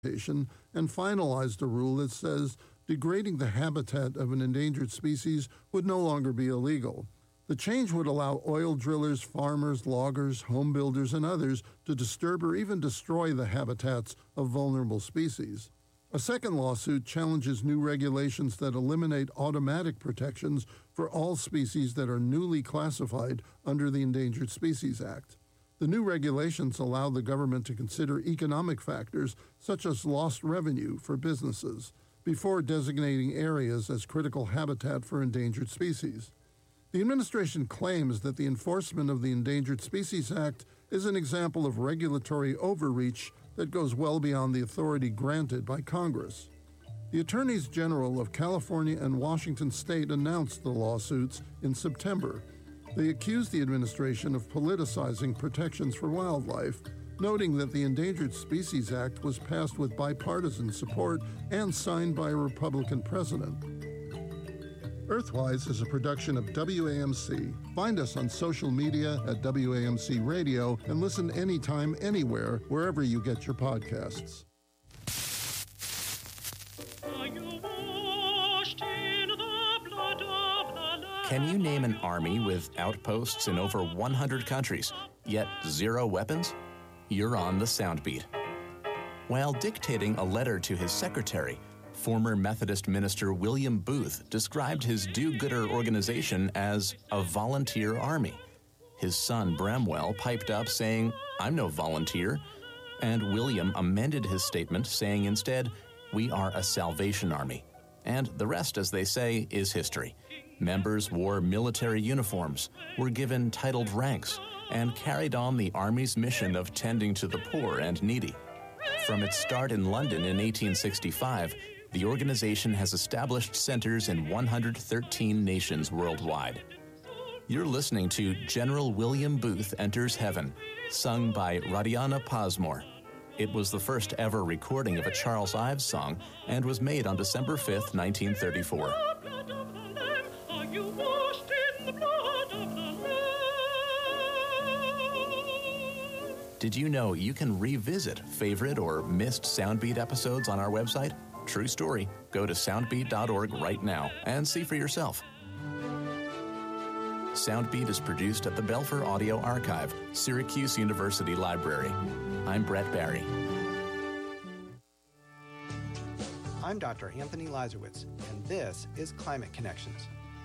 and finalized a rule that says degrading the habitat of an endangered species would no longer be illegal. The change would allow oil drillers, farmers, loggers, home builders, and others to disturb or even destroy the habitats of vulnerable species. A second lawsuit challenges new regulations that eliminate automatic protections for all species that are newly classified under the Endangered Species Act. The new regulations allow the government to consider economic factors such as lost revenue for businesses before designating areas as critical habitat for endangered species. The administration claims that the enforcement of the Endangered Species Act is an example of regulatory overreach that goes well beyond the authority granted by Congress. The Attorneys General of California and Washington State announced the lawsuits in September. They accused the administration of politicizing protections for wildlife, noting that the Endangered Species Act was passed with bipartisan support and signed by a Republican president. Earthwise is a production of WAMC. Find us on social media at WAMC Radio and listen anytime, anywhere, wherever you get your podcasts. Can you name an army with outposts in over 100 countries, yet zero weapons? You're on the Soundbeat. While dictating a letter to his secretary, former Methodist minister William Booth described his do-gooder organization as a volunteer army. His son Bramwell piped up saying, "I'm no volunteer," and William amended his statement saying instead, "We are a Salvation Army." And the rest, as they say, is history. Members wore military uniforms, were given titled ranks, and carried on the Army's mission of tending to the poor and needy. From its start in London in 1865, the organization has established centers in 113 nations worldwide. You're listening to General William Booth Enters Heaven, sung by Radiana Pasmore. It was the first ever recording of a Charles Ives song and was made on December 5th, 1934. Did you know you can revisit favorite or missed Soundbeat episodes on our website? True story. Go to soundbeat.org right now and see for yourself. Soundbeat is produced at the Belfer Audio Archive, Syracuse University Library. I'm Brett Barry. I'm Dr. Anthony Lazarowitz, and this is Climate Connections.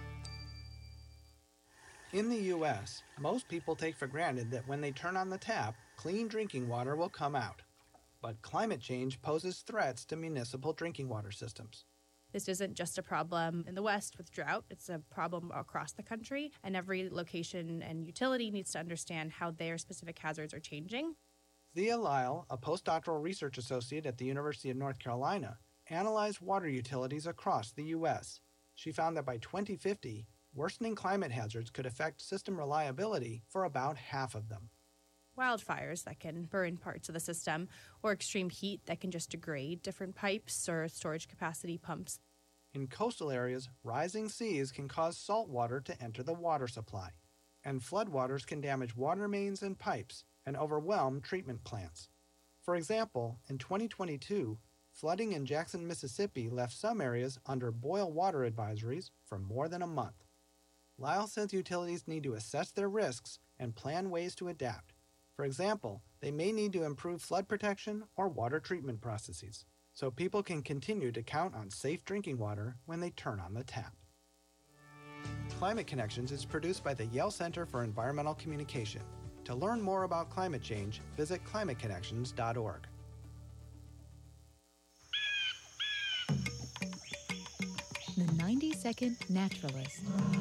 In the U.S., most people take for granted that when they turn on the tap, clean drinking water will come out. But climate change poses threats to municipal drinking water systems. This isn't just a problem in the West with drought. It's a problem across the country, and every location and utility needs to understand how their specific hazards are changing. Thea Lyle, a postdoctoral research associate at the University of North Carolina, analyzed water utilities across the U.S. She found that by 2050, worsening climate hazards could affect system reliability for about half of them. Wildfires that can burn parts of the system, or extreme heat that can just degrade different pipes or storage capacity pumps. In coastal areas, rising seas can cause salt water to enter the water supply, and floodwaters can damage water mains and pipes and overwhelm treatment plants. For example, in 2022, flooding in Jackson, Mississippi left some areas under boil water advisories for more than a month. Lyle says utilities need to assess their risks and plan ways to adapt. For example, they may need to improve flood protection or water treatment processes, so people can continue to count on safe drinking water when they turn on the tap. Climate Connections is produced by the Yale Center for Environmental Communication. To learn more about climate change, visit climateconnections.org. The 90-Second Naturalist.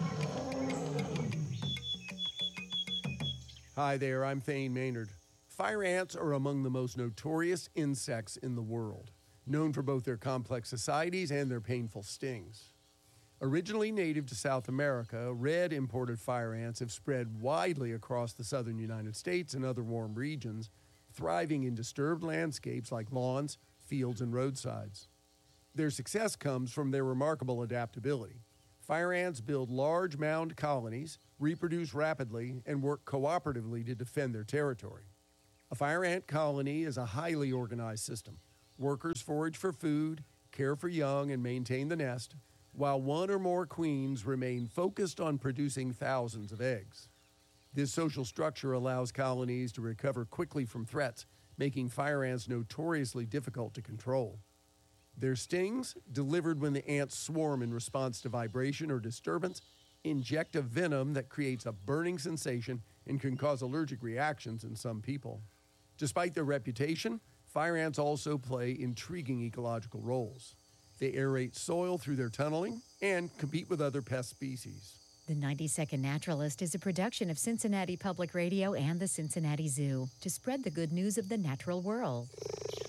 Hi there, I'm Thane Maynard. Fire ants are among the most notorious insects in the world, known for both their complex societies and their painful stings. Originally native to South America, red imported fire ants have spread widely across the southern United States and other warm regions, thriving in disturbed landscapes like lawns, fields, and roadsides. Their success comes from their remarkable adaptability. Fire ants build large mound colonies, reproduce rapidly, and work cooperatively to defend their territory. A fire ant colony is a highly organized system. Workers forage for food, care for young, and maintain the nest, while one or more queens remain focused on producing thousands of eggs. This social structure allows colonies to recover quickly from threats, making fire ants notoriously difficult to control. Their stings, delivered when the ants swarm in response to vibration or disturbance, inject a venom that creates a burning sensation and can cause allergic reactions in some people. Despite their reputation, fire ants also play intriguing ecological roles. They aerate soil through their tunneling and compete with other pest species. The 90-Second Naturalist is a production of Cincinnati Public Radio and the Cincinnati Zoo to spread the good news of the natural world.